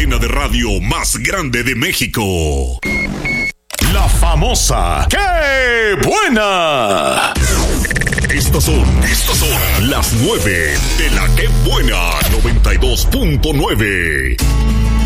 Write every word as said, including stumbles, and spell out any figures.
cadena de radio más grande de México. La famosa ¡Qué buena! Estas son, estas son las nueve de la ¡Qué buena! noventa y dos punto nueve.